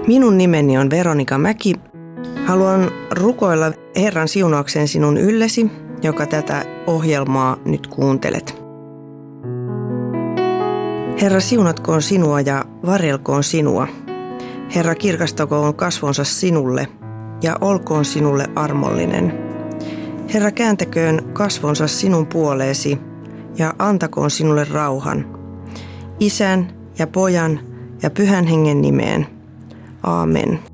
Minun nimeni on Veronika Mäki. Haluan rukoilla Herran siunaukseen sinun yllesi, joka tätä ohjelmaa nyt kuuntelet. Herra, siunatkoon sinua ja varjelkoon sinua. Herra, kirkastakoon kasvonsa sinulle ja olkoon sinulle armollinen. Herra, kääntäköön kasvonsa sinun puoleesi ja antakoon sinulle rauhan. Isän ja Pojan ja Pyhän Hengen nimeen. Aamen.